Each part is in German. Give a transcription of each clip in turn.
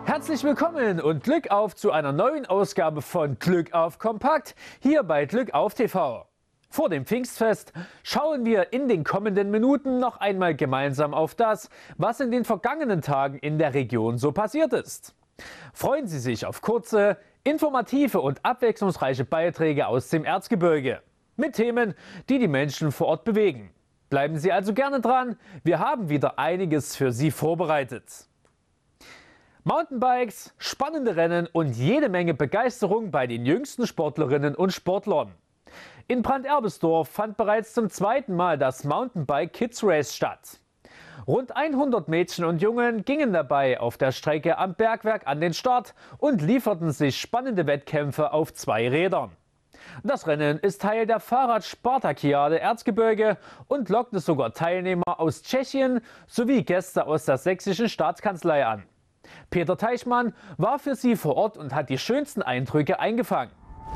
Herzlich willkommen und Glück auf zu einer neuen Ausgabe von Glück auf Kompakt hier bei Glück auf TV. Vor dem Pfingstfest schauen wir in den kommenden Minuten noch einmal gemeinsam auf das, was in den vergangenen Tagen in der Region so passiert ist. Freuen Sie sich auf kurze, informative und abwechslungsreiche Beiträge aus dem Erzgebirge mit Themen, die die Menschen vor Ort bewegen. Bleiben Sie also gerne dran, wir haben wieder einiges für Sie vorbereitet. Mountainbikes, spannende Rennen und jede Menge Begeisterung bei den jüngsten Sportlerinnen und Sportlern. In Branderbesdorf fand bereits zum zweiten Mal das Mountainbike Kids Race statt. Rund 100 Mädchen und Jungen gingen dabei auf der Strecke am Bergwerk an den Start und lieferten sich spannende Wettkämpfe auf 2 Rädern. Das Rennen ist Teil der Fahrrad-Spartakiade Erzgebirge und lockte sogar Teilnehmer aus Tschechien sowie Gäste aus der sächsischen Staatskanzlei an. Peter Teichmann war für Sie vor Ort und hat die schönsten Eindrücke eingefangen.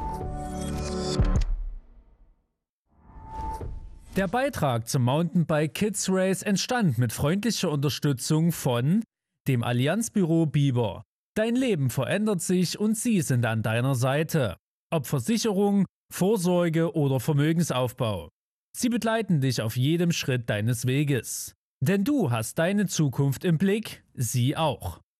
Der Beitrag zum Mountainbike Kids Race entstand mit freundlicher Unterstützung von dem Allianzbüro Biber. Dein Leben verändert sich und sie sind an deiner Seite. Ob Versicherung, Vorsorge oder Vermögensaufbau. Sie begleiten dich auf jedem Schritt deines Weges. Denn du hast deine Zukunft im Blick, sie auch.